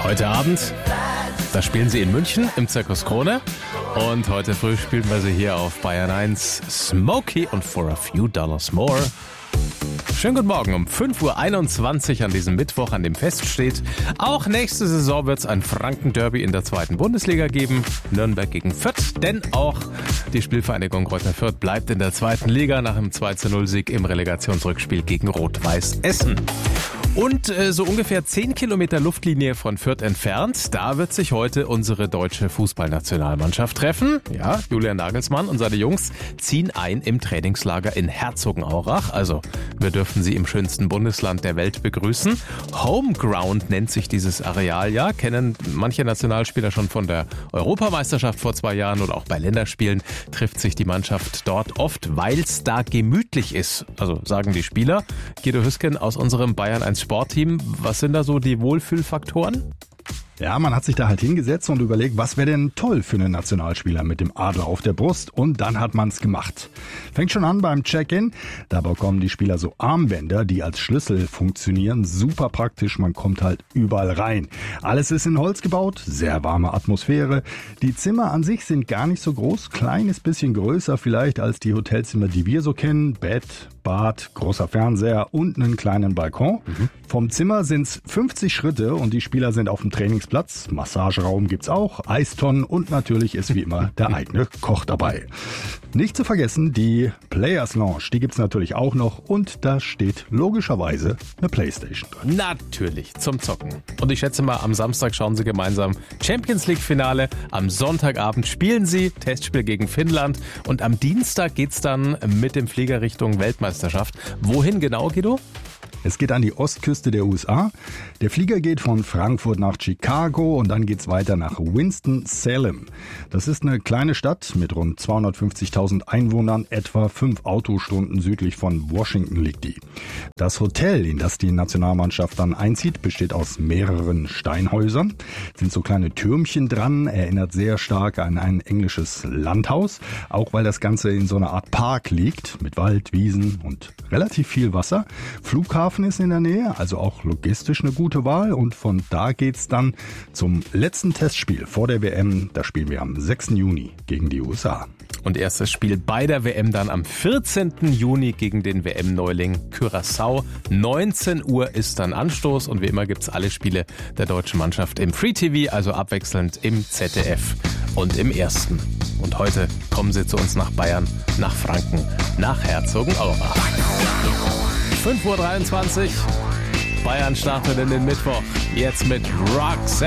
Heute Abend, da spielen sie in München im Zirkus Krone. Und heute früh spielen wir sie hier auf Bayern 1. Smokey und For a Few Dollars More. Schönen guten Morgen um 5.21 Uhr an diesem Mittwoch, an dem feststeht. Auch nächste Saison wird es ein Franken-Derby in der 2. Bundesliga geben. Nürnberg gegen Fürth, denn auch die Spielvereinigung Greuther Fürth bleibt in der 2. Liga nach einem 2:0-Sieg im Relegationsrückspiel gegen Rot-Weiß Essen. Und so ungefähr 10 Kilometer Luftlinie von Fürth entfernt, da wird sich heute unsere deutsche Fußballnationalmannschaft treffen. Ja, Julian Nagelsmann und seine Jungs ziehen ein im Trainingslager in Herzogenaurach. Also wir dürfen sie im schönsten Bundesland der Welt begrüßen. Homeground nennt sich dieses Areal ja, kennen manche Nationalspieler schon von der Europameisterschaft vor 2 Jahren oder auch bei Länderspielen trifft sich die Mannschaft dort oft, weil es da gemütlich ist. Also sagen die Spieler. Guido Hüsken aus unserem Bayern 1 Sportteam. Was sind da so die Wohlfühlfaktoren? Ja, man hat sich da halt hingesetzt und überlegt, was wäre denn toll für einen Nationalspieler mit dem Adler auf der Brust, und dann hat man es gemacht. Fängt schon an beim Check-in, da bekommen die Spieler so Armbänder, die als Schlüssel funktionieren, super praktisch, man kommt halt überall rein. Alles ist in Holz gebaut, sehr warme Atmosphäre, die Zimmer an sich sind gar nicht so groß, kleines bisschen größer vielleicht als die Hotelzimmer, die wir so kennen, Bett, Bad, großer Fernseher und einen kleinen Balkon. Vom Zimmer sind's 50 Schritte und die Spieler sind auf dem Trainingsplatz. Massageraum gibt's auch, Eistonnen und natürlich ist wie immer der eigene Koch dabei. Nicht zu vergessen, die Players Lounge, die gibt's natürlich auch noch und da steht logischerweise eine Playstation drin. Natürlich, zum Zocken. Und ich schätze mal, am Samstag schauen sie gemeinsam Champions League Finale. Am Sonntagabend spielen sie Testspiel gegen Finnland und am Dienstag geht's dann mit dem Flieger Richtung Weltmeisterschaft. Wohin genau, Guido? Es geht an die Ostküste der USA. Der Flieger geht von Frankfurt nach Chicago und dann geht's weiter nach Winston-Salem. Das ist eine kleine Stadt mit rund 250.000 Einwohnern, etwa 5 Autostunden südlich von Washington liegt die. Das Hotel, in das die Nationalmannschaft dann einzieht, besteht aus mehreren Steinhäusern. Sind so kleine Türmchen dran, erinnert sehr stark an ein englisches Landhaus, auch weil das Ganze in so einer Art Park liegt, mit Wald, Wiesen und relativ viel Wasser. Flughafen ist in der Nähe, also auch logistisch eine gute Wahl, und von da geht's dann zum letzten Testspiel vor der WM. Da spielen wir am 6. Juni gegen die USA. Und erstes Spiel bei der WM dann am 14. Juni gegen den WM-Neuling Curaçao. 19 Uhr ist dann Anstoß und wie immer gibt's alle Spiele der deutschen Mannschaft im Free TV, also abwechselnd im ZDF und im Ersten. Und heute kommen sie zu uns nach Bayern, nach Franken, nach Herzogenaurach. 5.23 Uhr. Bayern startet in den Mittwoch. Jetzt mit Roxanne.